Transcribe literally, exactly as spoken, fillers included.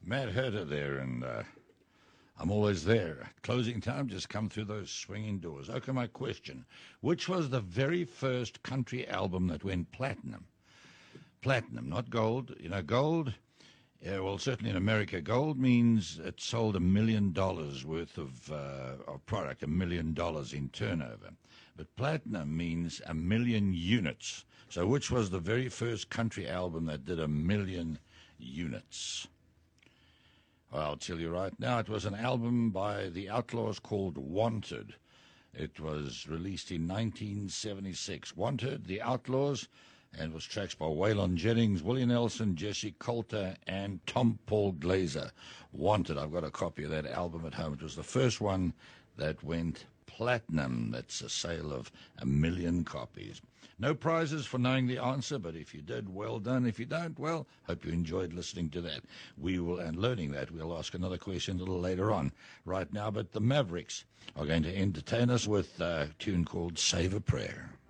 Matt Herter there, and uh, I'm always there. Closing time, just come through those swinging doors. Okay, my question. Which was the very first country album that went platinum? Platinum, not gold. You know, gold, yeah, well, certainly in America, gold means it sold a million dollars worth of, uh, of product, a million dollars in turnover. But platinum means a million units. So which was the very first country album that did a million units? Well, I'll tell you right now, it was an album by the Outlaws called Wanted. It was released in nineteen seventy-six. Wanted, the Outlaws, and was tracks by Waylon Jennings, Willie Nelson, Jesse Coulter, and Tom Paul Glazer. Wanted, I've got a copy of that album at home. It was the first one that went platinum. That's a sale of a million copies. No prizes for knowing the answer, but if you did, well done. If you don't, well, hope you enjoyed listening to that. We will, and learning that, we'll ask another question a little later on. Right now, but the Mavericks are going to entertain us with a tune called Save a Prayer.